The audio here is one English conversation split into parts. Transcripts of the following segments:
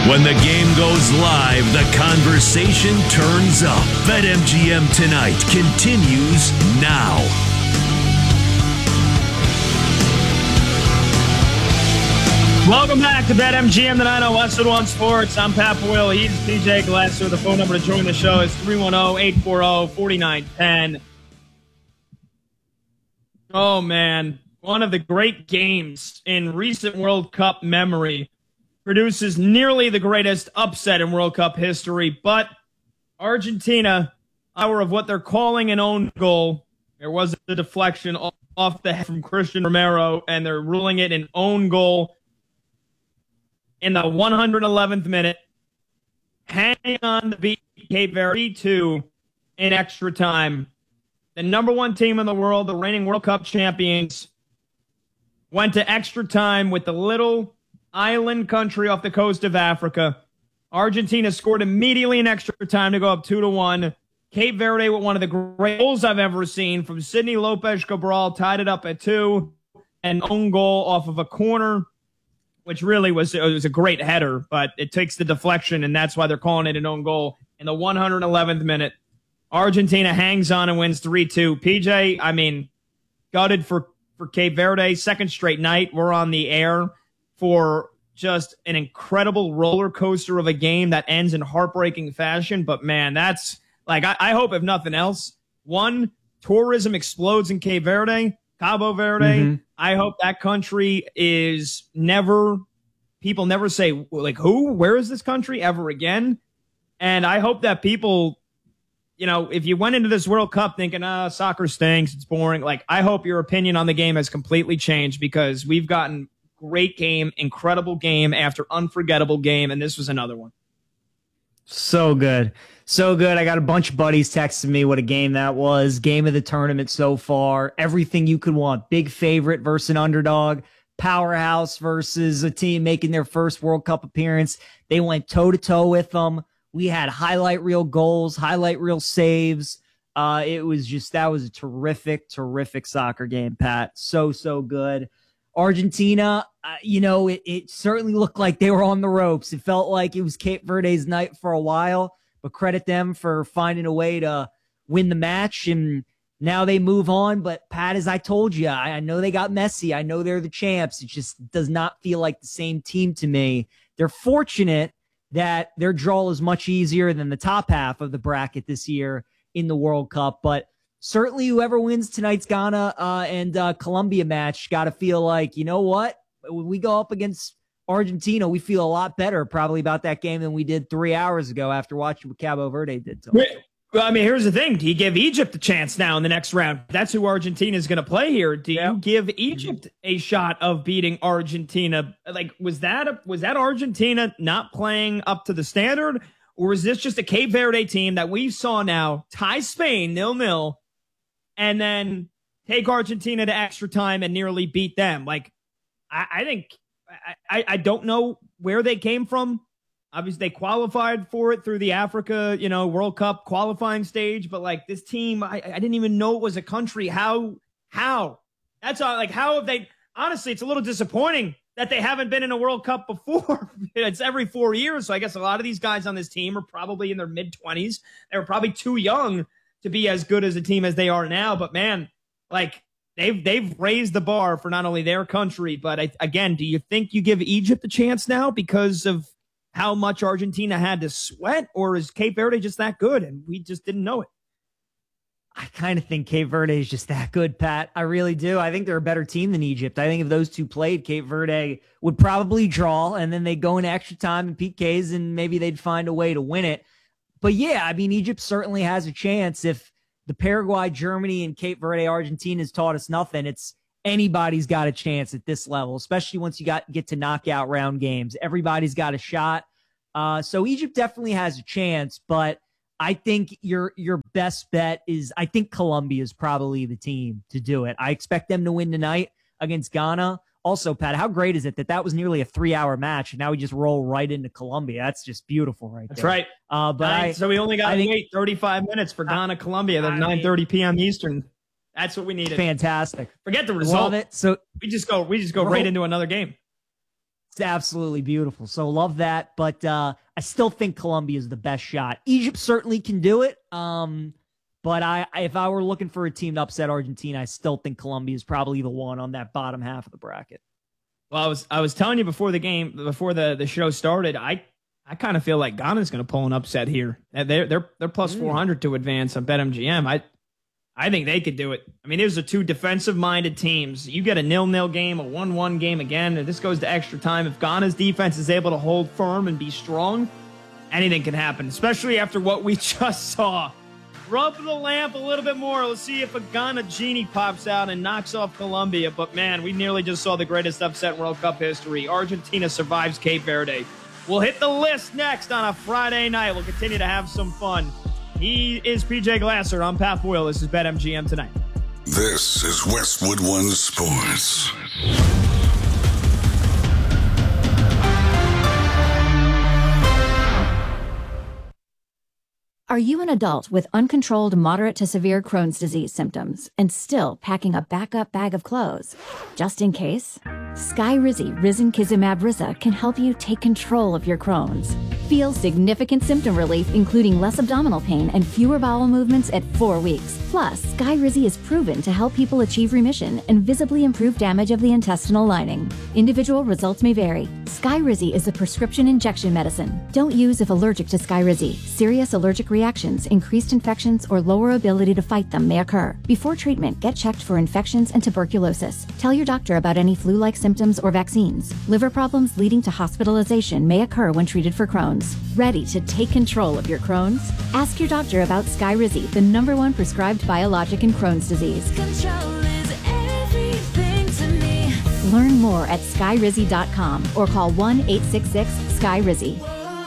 When the game goes live, the conversation turns up. BetMGM Tonight continues now. Welcome back to BetMGM Tonight on Westwood One Sports. I'm Pat Boyle. He's PJ Glasser. The phone number to join the show is 310-840-4910. Oh, man. One of the great games in recent World Cup memory produces nearly the greatest upset in World Cup history. But Argentina, hour of what they're calling an own goal. There was a deflection off the head from Christian Romero, and they're ruling it an own goal in the 111th minute. Hanging on to beat Cape Verde 2 in extra time. The number one team in the world, the reigning World Cup champions, went to extra time with the little island country off the coast of Africa. Argentina scored immediately in extra time to go up 2-1. Cape Verde, with one of the great goals I've ever seen from Sidney Lopez Cabral, tied it up at 2. An own goal off of a corner, which really was a great header, but it takes the deflection, and that's why they're calling it an own goal. In the 111th minute, Argentina hangs on and wins 3-2. PJ, I mean, gutted for Cape Verde. Second straight night, we're on the air for just an incredible roller coaster of a game that ends in heartbreaking fashion. But, man, that's like, I hope, if nothing else, one, tourism explodes in Cape Verde, Cabo Verde. Mm-hmm. I hope that country is people never say, like, who? Where is this country ever again? And I hope that people, you know, if you went into this World Cup thinking, soccer stinks, it's boring, like, I hope your opinion on the game has completely changed, because we've gotten great game, incredible game after unforgettable game, and this was another one. So good. So good. I got a bunch of buddies texting me what a game that was. Game of the tournament so far. Everything you could want. Big favorite versus an underdog. Powerhouse versus a team making their first World Cup appearance. They went toe-to-toe with them. We had highlight reel goals, highlight reel saves. That was a terrific, terrific soccer game, Pat. So good. Argentina, it certainly looked like they were on the ropes. It felt like it was Cape Verde's night for a while, but credit them for finding a way to win the match, and now they move on. But, Pat, as I told you, I know they got Messi. I know they're the champs. It just does not feel like the same team to me. They're fortunate that their draw is much easier than the top half of the bracket this year in the World Cup, but certainly whoever wins tonight's Ghana and Colombia match got to feel like, you know what? When we go up against Argentina, we feel a lot better probably about that game than we did 3 hours ago after watching what Cabo Verde did to them. Well, I mean, here's the thing. Do you give Egypt a chance now in the next round? That's who Argentina is going to play here. Do you give Egypt a shot of beating Argentina? Like, was that Argentina not playing up to the standard? Or is this just a Cape Verde team that we saw now tie Spain 0-0 and then take Argentina to extra time and nearly beat them? Like, I think I don't know where they came from. Obviously, they qualified for it through the Africa, World Cup qualifying stage. But, like, this team, I didn't even know it was a country. How? That's all. Like, how have they? Honestly, it's a little disappointing that they haven't been in a World Cup before. It's every 4 years. So I guess a lot of these guys on this team are probably in their mid-20s. They were probably too young to be as good as a team as they are now. But, man, like, they've raised the bar for not only their country, but, again, do you think you give Egypt a chance now because of how much Argentina had to sweat, or is Cape Verde just that good and we just didn't know it? I kind of think Cape Verde is just that good, Pat. I really do. I think they're a better team than Egypt. I think if those two played, Cape Verde would probably draw, and then they'd go into extra time and PKs, and maybe they'd find a way to win it. But, yeah, I mean, Egypt certainly has a chance. If the Paraguay, Germany, and Cape Verde, Argentina has taught us nothing, it's anybody's got a chance at this level, especially once you get to knockout round games. Everybody's got a shot. So Egypt definitely has a chance, but I think your best bet is, I think Colombia is probably the team to do it. I expect them to win tonight against Ghana. Also, Pat, how great is it that was nearly a 3-hour match, and now we just roll right into Colombia? That's just beautiful right there. That's right. So we only got to wait 35 minutes for Ghana, Colombia. They're 9:30 p.m. Eastern. That's what we needed. Fantastic. Forget the result. Love it. So we just go right into another game. It's absolutely beautiful. So love that. But I still think Colombia is the best shot. Egypt certainly can do it. But if I were looking for a team to upset Argentina, I still think Colombia is probably the one on that bottom half of the bracket. Well, I was telling you before the game, before the show started, I kind of feel like Ghana's going to pull an upset here. They're plus 400 to advance on BetMGM. I think they could do it. I mean, these are two defensive-minded teams. You get a 0-0 game, a 1-1 game again, and this goes to extra time. If Ghana's defense is able to hold firm and be strong, anything can happen, especially after what we just saw. Rub the lamp a little bit more. Let's see if a Ghana genie pops out and knocks off Colombia. But, man, we nearly just saw the greatest upset in World Cup history. Argentina survives Cape Verde. We'll hit the list next on a Friday night. We'll continue to have some fun. He is PJ Glasser. I'm Pat Boyle. This is BetMGM Tonight. This is Westwood One Sports. Are you an adult with uncontrolled moderate to severe Crohn's disease symptoms and still packing a backup bag of clothes? Just in case? Skyrizi Risankizumab Riza can help you take control of your Crohn's. Feel significant symptom relief, including less abdominal pain and fewer bowel movements at 4 weeks. Plus, Skyrizi is proven to help people achieve remission and visibly improve damage of the intestinal lining. Individual results may vary. Skyrizi is a prescription injection medicine. Don't use if allergic to Skyrizi. Serious allergic reactions, increased infections, or lower ability to fight them may occur. Before treatment, get checked for infections and tuberculosis. Tell your doctor about any flu-like symptoms or vaccines. Liver problems leading to hospitalization may occur when treated for Crohn's. Ready to take control of your Crohn's? Ask your doctor about Skyrizi, the #1 prescribed biologic in Crohn's disease. Control is everything to me. Learn more at skyrizi.com or call 1-866-SKYRIZI.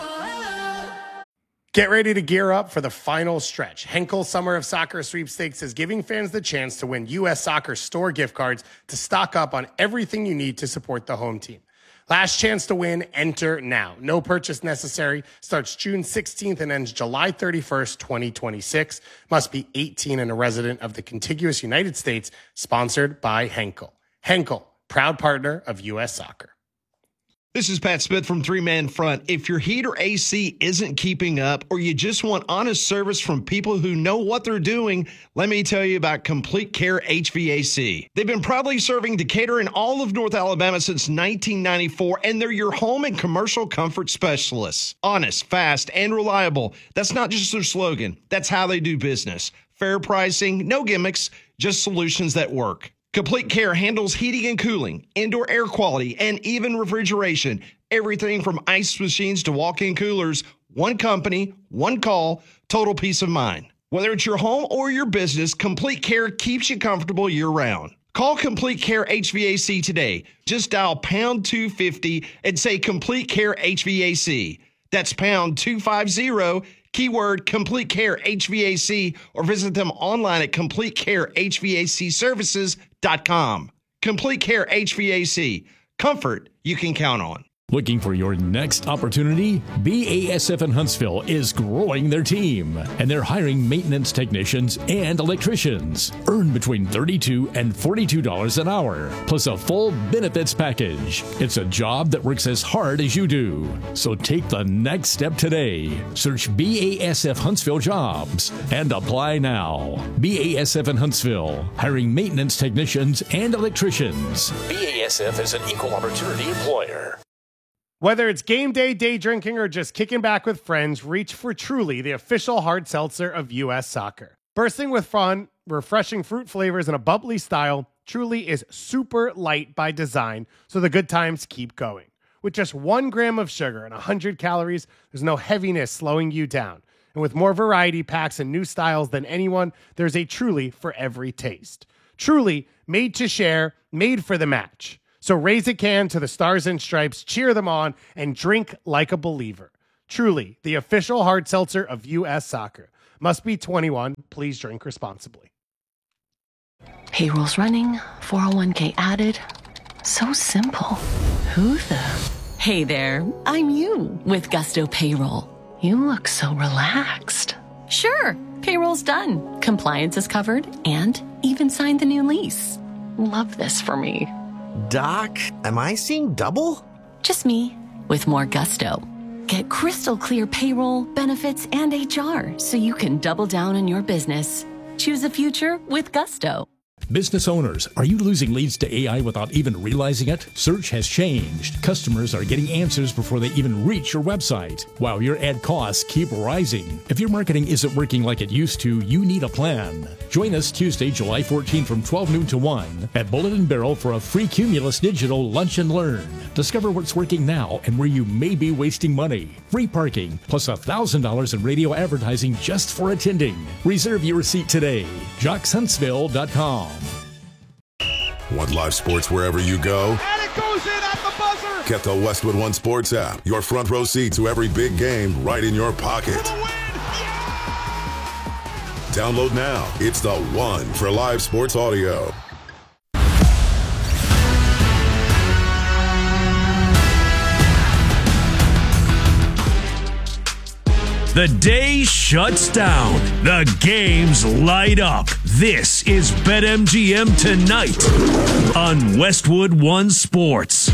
Get ready to gear up for the final stretch. Henkel Summer of Soccer Sweepstakes is giving fans the chance to win U.S. Soccer store gift cards to stock up on everything you need to support the home team. Last chance to win, enter now. No purchase necessary. Starts June 16th and ends July 31st, 2026. Must be 18 and a resident of the contiguous United States. Sponsored by Henkel. Henkel, proud partner of U.S. Soccer. This is Pat Smith from Three Man Front. If your heat or AC isn't keeping up, or you just want honest service from people who know what they're doing, let me tell you about Complete Care HVAC. They've been proudly serving Decatur and all of North Alabama since 1994, and they're your home and commercial comfort specialists. Honest, fast, and reliable. That's not just their slogan. That's how they do business. Fair pricing, no gimmicks, just solutions that work. Complete Care handles heating and cooling, indoor air quality, and even refrigeration. Everything from ice machines to walk-in coolers. One company, one call, total peace of mind. Whether it's your home or your business, Complete Care keeps you comfortable year-round. Call Complete Care HVAC today. Just dial pound 250 and say Complete Care HVAC. That's pound 250, keyword Complete Care HVAC, or visit them online at CompleteCareHVACservices.com. Complete Care HVAC. Comfort you can count on. Looking for your next opportunity? BASF in Huntsville is growing their team, and they're hiring maintenance technicians and electricians. Earn between $32 and $42 an hour, plus a full benefits package. It's a job that works as hard as you do. So take the next step today. Search BASF Huntsville Jobs and apply now. BASF in Huntsville, hiring maintenance technicians and electricians. BASF is an equal opportunity employer. Whether it's game day, day drinking, or just kicking back with friends, reach for Truly, the official hard seltzer of U.S. Soccer. Bursting with fun, refreshing fruit flavors, and a bubbly style, Truly is super light by design, so the good times keep going. With just 1 gram of sugar and 100 calories, there's no heaviness slowing you down. And with more variety packs and new styles than anyone, there's a Truly for every taste. Truly, made to share, made for the match. So raise a can to the Stars and Stripes, cheer them on, and drink like a believer. Truly, the official hard seltzer of U.S. Soccer. Must be 21. Please drink responsibly. Payroll's running, 401k added. So simple. Who the? Hey there, I'm you with Gusto Payroll. You look so relaxed. Sure, payroll's done. Compliance is covered and even signed the new lease. Love this for me. Doc, am I seeing double? Just me, with more gusto. Get crystal clear payroll, benefits, and HR so you can double down on your business. Choose a future with gusto. Business owners, are you losing leads to AI without even realizing it? Search has changed. Customers are getting answers before they even reach your website, while your ad costs keep rising. If your marketing isn't working like it used to, you need a plan. Join us Tuesday, July 14 from 12 noon to 1 at Bullet and Barrel for a free Cumulus Digital Lunch and Learn. Discover what's working now and where you may be wasting money. Free parking, plus $1,000 in radio advertising just for attending. Reserve your seat today. JocksHuntsville.com. Want live sports wherever you go? And it goes in at the buzzer! Get the Westwood One Sports app. Your front row seat to every big game right in your pocket. For the win! Yeah! Download now. It's the one for live sports audio. The day shuts down. The games light up. This is BetMGM Tonight on Westwood One Sports.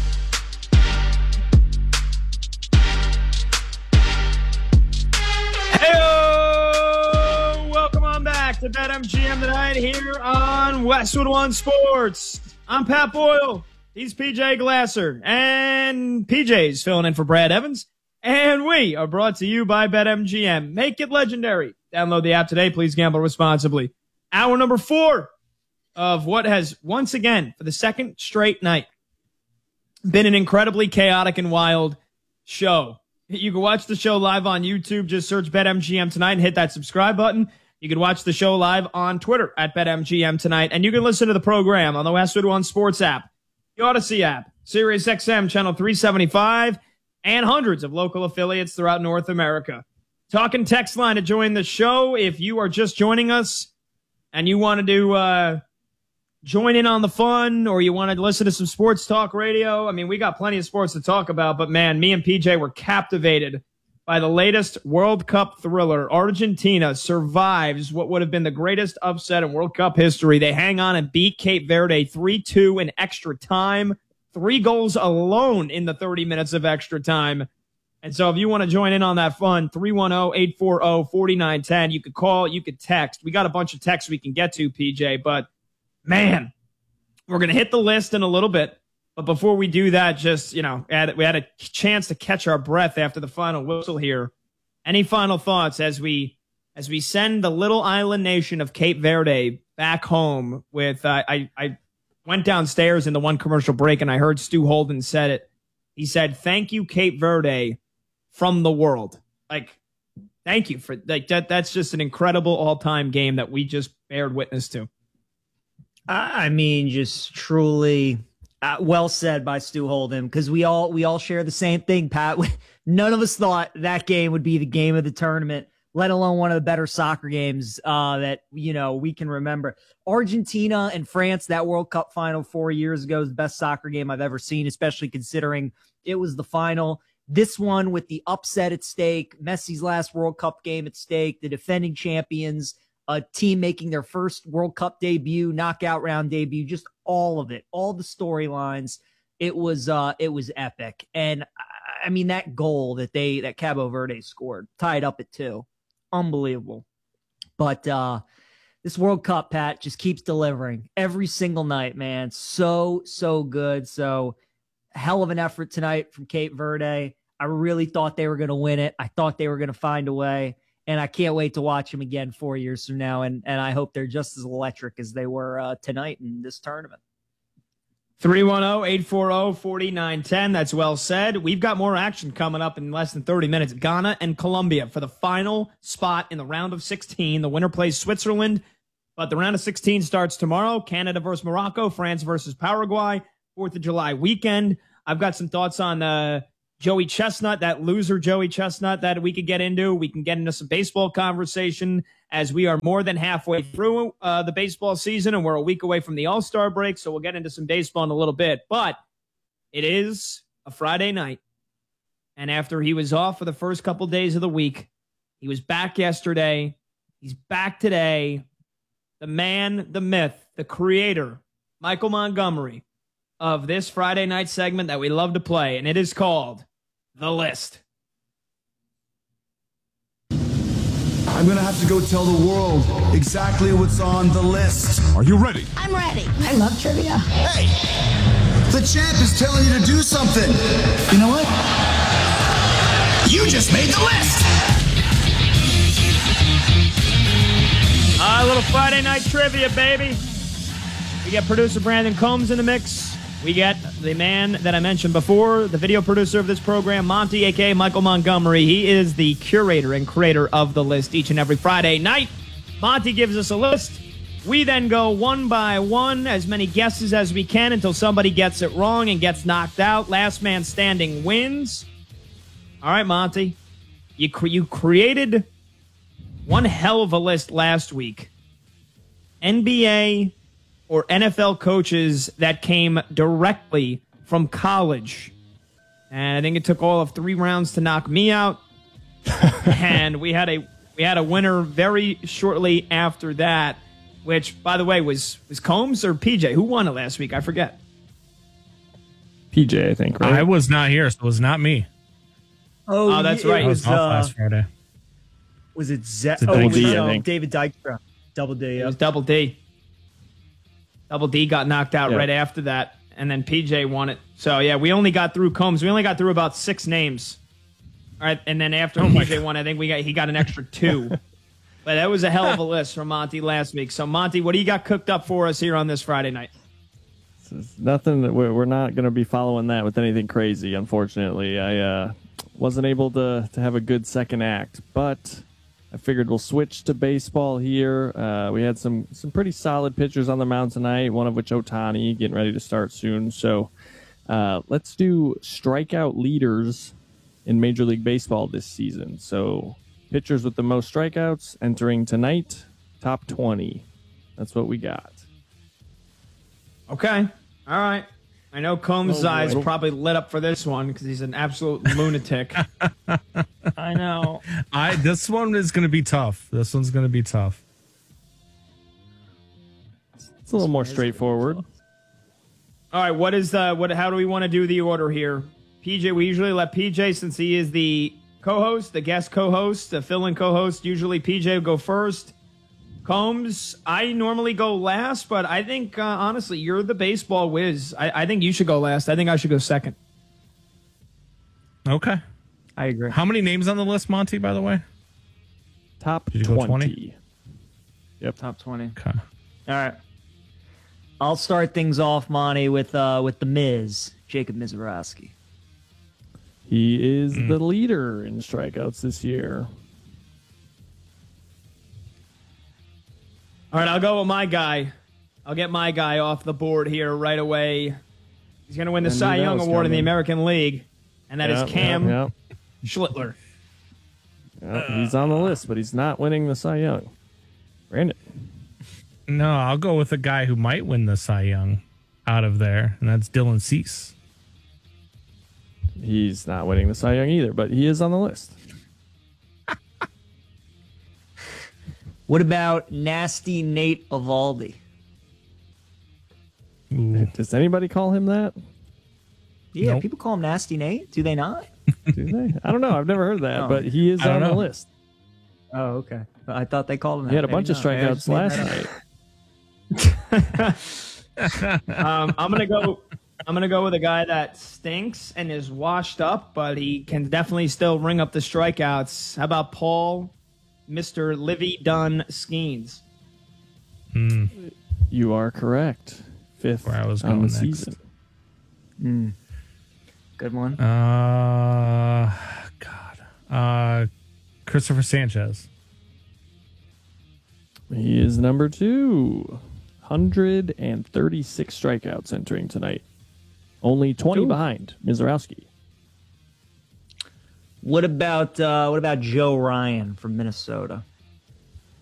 Hey, welcome on back to BetMGM Tonight here on Westwood One Sports. I'm Pat Boyle. He's PJ Glasser. And PJ's filling in for Brad Evans. And we are brought to you by BetMGM. Make it legendary. Download the app today. Please gamble responsibly. Hour number 4 of what has once again, for the second straight night, been an incredibly chaotic and wild show. You can watch the show live on YouTube. Just search BetMGM Tonight and hit that subscribe button. You can watch the show live on Twitter at BetMGM Tonight. And you can listen to the program on the Westwood One Sports app, the Odyssey app, Sirius XM Channel 375, and hundreds of local affiliates throughout North America. Talking text line to join the show. If you are just joining us and you wanted to join in on the fun, or you want to listen to some sports talk radio, I mean, we got plenty of sports to talk about, but man, me and PJ were captivated by the latest World Cup thriller. Argentina survives what would have been the greatest upset in World Cup history. They hang on and beat Cape Verde 3-2 in extra time. 3 goals alone in the 30 minutes of extra time. And so if you want to join in on that fun, 310-840-4910. You could call, you could text. We got a bunch of texts we can get to, PJ, but man, we're going to hit the list in a little bit. But before we do that, just, we had a chance to catch our breath after the final whistle here. Any final thoughts as we send the little island nation of Cape Verde back home with, I went downstairs in the one commercial break and I heard Stu Holden said it. He said, "Thank you, Cape Verde, from the world." Like, thank you for like that. That's just an incredible all-time game that we just bared witness to. I mean, just truly well said by Stu Holden, because we all share the same thing, Pat. None of us thought that game would be the game of the tournament, let alone one of the better soccer games that, we can remember. Argentina and France, that World Cup final 4 years ago, is the best soccer game I've ever seen, especially considering it was the final. This one with the upset at stake, Messi's last World Cup game at stake, the defending champions, a team making their first World Cup debut, knockout round debut, just all of it, all the storylines. It was epic. And I mean, that goal that Cabo Verde scored, tied up at 2. Unbelievable. But this World Cup, Pat, just keeps delivering every single night, man. So good. So hell of an effort tonight from Cape Verde. I really thought they were going to win it. I thought they were going to find a way. And I can't wait to watch them again 4 years from now. And I hope they're just as electric as they were tonight in this tournament. 310-840-4910. That's well said. We've got more action coming up in less than 30 minutes. Ghana and Colombia for the final spot in the round of 16. The winner plays Switzerland, but the round of 16 starts tomorrow. Canada versus Morocco, France versus Paraguay, 4th of July weekend. I've got some thoughts on Joey Chestnut, that loser Joey Chestnut that we could get into. We can get into some baseball conversation as we are more than halfway through the baseball season, and we're a week away from the All-Star break, so we'll get into some baseball in a little bit. But it is a Friday night, and after he was off for the first couple days of the week, he was back yesterday. He's back today. The man, the myth, the creator, Michael Montgomery of this Friday night segment that we love to play, and it is called The List. I'm going to have to go tell the world exactly what's on the list. Are you ready? I'm ready. I love trivia. Hey, the champ is telling you to do something. You know what? You just made the list. A little Friday night trivia, baby. We get producer Brandon Combs in the mix. We get the man that I mentioned before, the video producer of this program, Monty, a.k.a. Michael Montgomery. He is the curator and creator of the list each and every Friday night. Monty gives us a list. We then go one by one, as many guesses as we can until somebody gets it wrong and gets knocked out. Last man standing wins. All right, Monty. You created one hell of a list last week. NBA or NFL coaches that came directly from college. And I think it took all of 3 rounds to knock me out. And we had a winner very shortly after that, which, by the way, was Combs or PJ? Who won it last week? I forget. PJ, I think, right? I was not here, so it was not me. Oh, that's right. It was off last Friday. Was it Double D, I think. David Dykstra. Double D. It was Double D. Double D got knocked out right after that, and then PJ won it. So, yeah, we only got through Combs. We only got through about 6 names. All right, and then after PJ won, I think he got an extra 2. But that was a hell of a list from Monty last week. So, Monty, what do you got cooked up for us here on this Friday night? Nothing that we're not going to be following that with anything crazy, unfortunately. I wasn't able to have a good second act, but I figured we'll switch to baseball here. We had some pretty solid pitchers on the mound tonight, one of which Ohtani, getting ready to start soon. So let's do strikeout leaders in Major League Baseball this season. So pitchers with the most strikeouts entering tonight, top 20. That's what we got. Okay. All right. I know Combs' eyes probably lit up for this one because he's an absolute lunatic. I know. This one is going to be tough. This one's going to be tough. It's a little more straightforward. All right. How do we want to do the order here? PJ, we usually let PJ, since he is the co-host, the guest co-host, the fill-in co-host. Usually PJ will go first. Combs, I normally go last, but I think, honestly, you're the baseball whiz. I think you should go last. I think I should go second. Okay. I agree. How many names on the list, Monty, by the way? Top Did you go 20? Yep. Top 20. Okay. All right. I'll start things off, Monty, with the Miz, Jacob Misiorowski. He is the leader in strikeouts this year. All right, I'll go with my guy. I'll get my guy off the board here right away. He's going to win the Cy Young Award in the American League, and that is Cam Schlittler. Yep, he's on the list, but he's not winning the Cy Young. Brandon. No, I'll go with a guy who might win the Cy Young out of there, and that's Dylan Cease. He's not winning the Cy Young either, but he is on the list. What about Nasty Nate Eovaldi? Does anybody call him that? Yeah, Nope. people call him Nasty Nate. Do they not? Do they? I don't know. I've never heard that, but he is on the list. Oh, okay. I thought they called him that. He had a bunch of strikeouts last night. I'm gonna go with a guy that stinks and is washed up, but he can definitely still ring up the strikeouts. How about Paul, Mr. Livy Dunn Skeens? You are correct. 5th Where I was on going the next. season. Good one. Christopher Sanchez. He is number 2. 136 strikeouts entering tonight. Only 20 behind Misiorowski. What about Joe Ryan from Minnesota?